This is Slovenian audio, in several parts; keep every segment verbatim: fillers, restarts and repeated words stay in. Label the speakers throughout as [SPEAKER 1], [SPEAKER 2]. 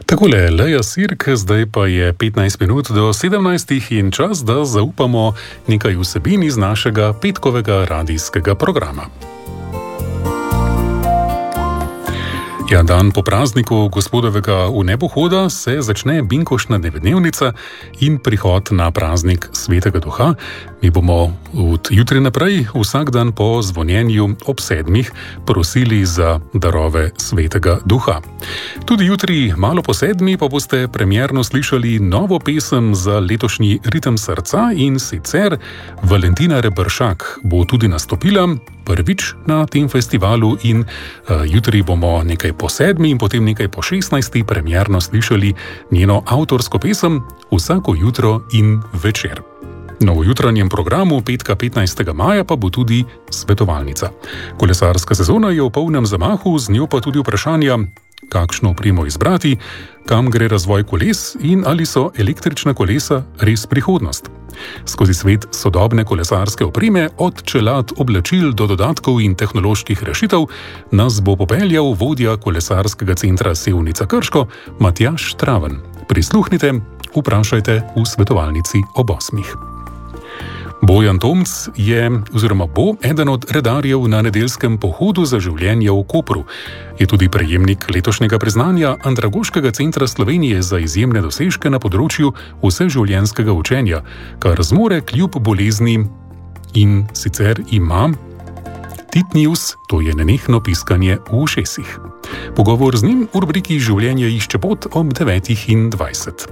[SPEAKER 1] Takole, Leja Sirk, zdaj pa je petnajst minut do sedemnajstih in čas, da zaupamo nekaj vsebin iz našega petkovega radijskega programa. Ja, dan po prazniku gospodovega vnebohoda se začne binkoštna devetdnevnica in prihod na praznik Svetega Duha. Mi bomo od jutri naprej vsak dan po zvonjenju ob sedmih prosili za darove Svetega Duha. Tudi jutri malo po sedmi pa boste premierno slišali novo pesem za letošnji Ritem srca in sicer Valentina Reberšak bo tudi nastopila prvič na tem festivalu in uh, jutri bomo nekaj po sedmi in potem nekaj po šestnajsti premierno slišali njeno avtorsko pesem Vsako jutro in večer. No, v jutranjem programu petka petnajstega maja pa bo tudi svetovalnica. Kolesarska sezona je v polnem zamahu, z njo pa tudi vprašanja, kakšno opremo izbrati, kam gre razvoj koles in ali so električna kolesa res prihodnost. Skozi svet sodobne kolesarske opreme, od čelad, oblačil do dodatkov in tehnoloških rešitev, nas bo popeljal vodja kolesarskega centra Sevnica Krško, Matjaž Traven. Prisluhnite, vprašajte v svetovalnici ob osmih. Bojan Tomc je, oziroma bo, eden od redarjev na nedeljskem pohodu za življenje v Kopru. Je tudi prejemnik letošnjega priznanja Andragoškega centra Slovenije za izjemne dosežke na področju vseživljenjskega učenja, kar zmore kljub bolezni in sicer ima titnius, to je nenehno piskanje v ušesih. Pogovor z njim v rubriki Življenje išče pot ob devetih in dvajset.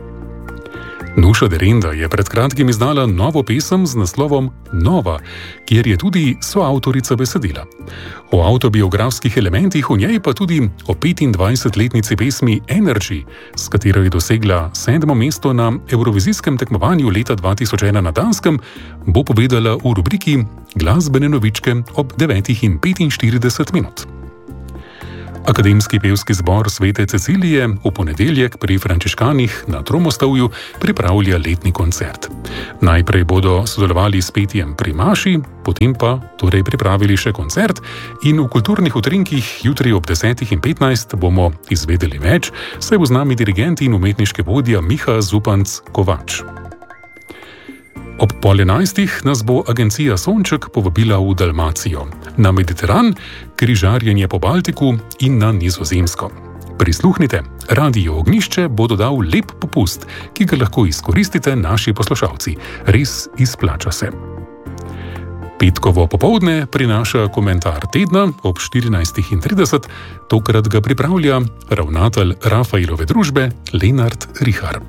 [SPEAKER 1] Nuša Derenda je pred kratkim izdala novo pesem z naslovom Nova, kjer je tudi soavtorica besedila. O avtobiografskih elementih v njej pa tudi o petindvajsetletnici pesmi Energy, s katero je dosegla sedmo mesto na evrovizijskem tekmovanju leta dva tisoč ena na Danskem, bo povedala v rubriki Glasbene novičke ob devetih in petinštirideset minut. Akademski pevski zbor Svete Cecilije v ponedeljek pri Frančiškanih na Tromostovju pripravlja letni koncert. Najprej bodo sodelovali s petjem pri maši, potem pa torej pripravili še koncert in v kulturnih utrinkih jutri ob desetih in petnajst bomo izvedeli več, saj bo z nami dirigent in umetniški vodja Miha Zupanc Kovač. Ob pol enajstih nas bo agencija Sonček povabila v Dalmacijo, na Mediteran, križarjenje po Baltiku in na Nizozemsko. Prisluhnite, Radio Ognjišče bo dodal lep popust, ki ga lahko izkoristite naši poslušalci. Res izplača se. Petkovo popoldne prinaša komentar tedna ob štirinajstih in trideset, tokrat ga pripravlja ravnatelj Rafaelove družbe Lenart Rihar.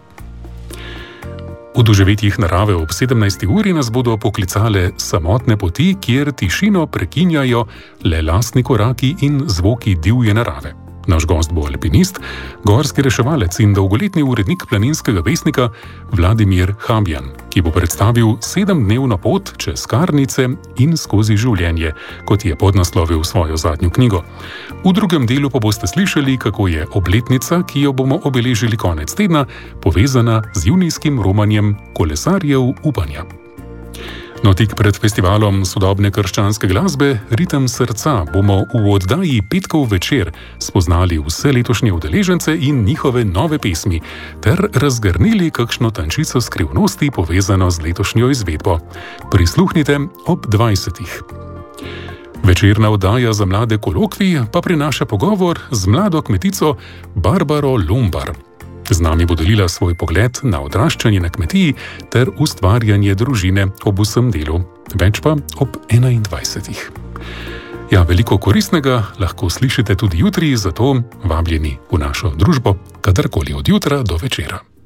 [SPEAKER 1] V doživetjih narave ob sedemnajsti uri nas bodo poklicale samotne poti, kjer tišino prekinjajo le lastni koraki in zvoki divje narave. Naš gost bo alpinist, gorski reševalec in dolgoletni urednik Planinskega vestnika Vladimir Habjan, ki bo predstavil sedemdnevno pot čez Karnice in skozi življenje, kot je podnaslovil svojo zadnjo knjigo. V drugem delu pa boste slišali, kako je obletnica, ki jo bomo obeležili konec tedna, povezana z junijskim romanjem Kolesarjev upanja. No, tik pred festivalom sodobne krščanske glasbe Ritem srca bomo v oddaji Petkov večer spoznali vse letošnje udeležence in njihove nove pesmi ter razgrnili kakšno tančico skrivnosti povezano z letošnjo izvedbo. Prisluhnite ob dvajsetih. Večerna oddaja za mlade kolokvij pa prinaša pogovor z mlado kmetico Barbaro Lombar. Z nami bo delila svoj pogled na odraščanje na kmetiji ter ustvarjanje družine ob vsem delu. Več pa ob enaindvajsetih. Ja, veliko koristnega lahko slišite tudi jutri, zato vabljeni v našo družbo, kadarkoli od jutra do večera.